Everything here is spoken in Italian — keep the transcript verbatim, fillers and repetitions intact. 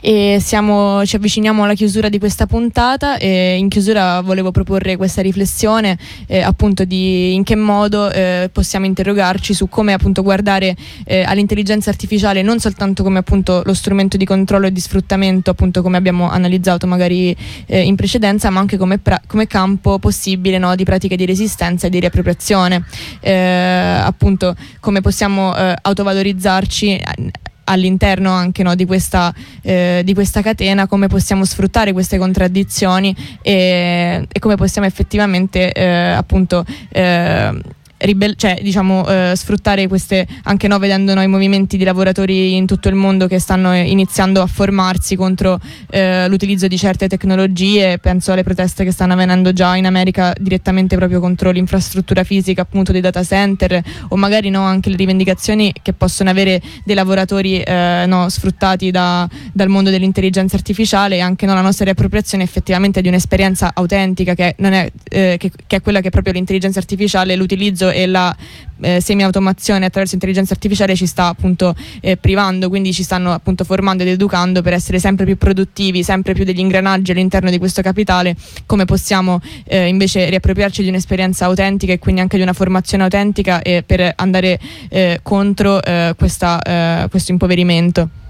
E siamo, ci avviciniamo alla chiusura di questa puntata e in chiusura volevo proporre questa riflessione eh, appunto di in che modo eh, possiamo interrogarci su come appunto guardare eh, all'intelligenza artificiale non soltanto come appunto lo strumento di controllo e di sfruttamento, appunto come abbiamo analizzato magari eh, in precedenza, ma anche come, pra- come campo possibile, no, di pratiche di resistenza e di riappropriazione, eh, appunto come possiamo eh, autovalorizzarci all'interno anche, no, di questa eh, di questa catena, come possiamo sfruttare queste contraddizioni e, e come possiamo effettivamente eh, appunto eh, Ribel- cioè diciamo eh, sfruttare queste anche, no, vedendo noi movimenti di lavoratori in tutto il mondo che stanno iniziando a formarsi contro eh, l'utilizzo di certe tecnologie. Penso alle proteste che stanno avvenendo già in America direttamente proprio contro l'infrastruttura fisica appunto dei data center, o magari, no, anche le rivendicazioni che possono avere dei lavoratori eh, no, sfruttati da, dal mondo dell'intelligenza artificiale, e anche, no, la nostra riappropriazione effettivamente di un'esperienza autentica che non è, eh, che, che è quella che proprio l'intelligenza artificiale, l'utilizzo e la eh, semi-automazione attraverso intelligenza artificiale ci sta appunto eh, privando. Quindi ci stanno appunto formando ed educando per essere sempre più produttivi, sempre più degli ingranaggi all'interno di questo capitale. Come possiamo eh, invece riappropriarci di un'esperienza autentica e quindi anche di una formazione autentica, e per andare eh, contro eh, questa, eh, questo impoverimento.